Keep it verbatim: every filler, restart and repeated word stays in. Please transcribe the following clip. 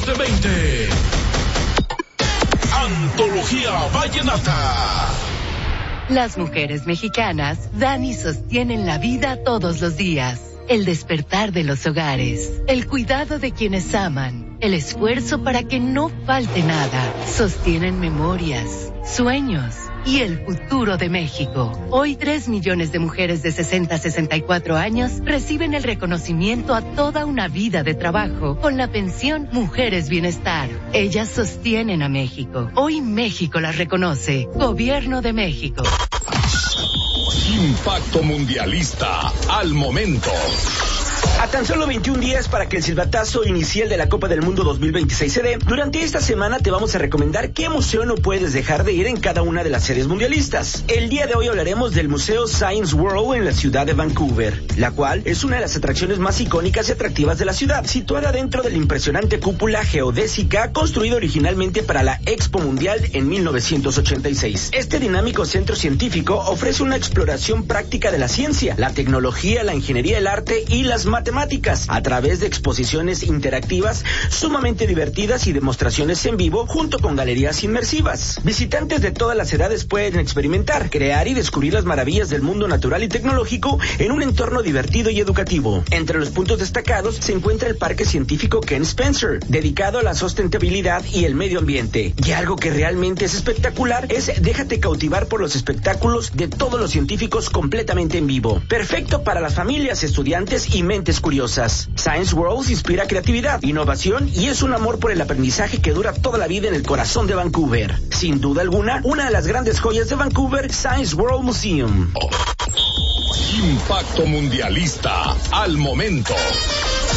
de veinte. Antología Vallenata. Las mujeres mexicanas dan y sostienen la vida todos los días. El despertar de los hogares, el cuidado de quienes aman, el esfuerzo para que no falte nada. Sostienen memorias, sueños y el futuro de México. Hoy tres millones de mujeres de sesenta a sesenta y cuatro años reciben el reconocimiento a toda una vida de trabajo con la pensión Mujeres Bienestar. Ellas sostienen a México. Hoy México las reconoce. Gobierno de México. Impacto Mundialista al momento. A tan solo veintiún días para que el silbatazo inicial de la Copa del Mundo dos mil veintiséis se dé, durante esta semana te vamos a recomendar qué museo no puedes dejar de ir en cada una de las series mundialistas. El día de hoy hablaremos del Museo Science World en la ciudad de Vancouver, la cual es una de las atracciones más icónicas y atractivas de la ciudad, situada dentro de la impresionante cúpula geodésica construida originalmente para la Expo Mundial en mil novecientos ochenta y seis. Este dinámico centro científico ofrece una exploración práctica de la ciencia, la tecnología, la ingeniería, el arte y las matemáticas a través de exposiciones interactivas sumamente divertidas y demostraciones en vivo junto con galerías inmersivas. Visitantes de todas las edades pueden experimentar, crear y descubrir las maravillas del mundo natural y tecnológico en un entorno divertido y educativo. Entre los puntos destacados se encuentra el Parque Científico Ken Spencer, dedicado a la sustentabilidad y el medio ambiente. Y algo que realmente es espectacular es déjate cautivar por los espectáculos de todos los científicos completamente en vivo. Perfecto para las familias, estudiantes y mentes curiosas. Science World inspira creatividad, innovación y es un amor por el aprendizaje que dura toda la vida en el corazón de Vancouver. Sin duda alguna, una de las grandes joyas de Vancouver, Science World Museum. Impacto Mundialista al momento.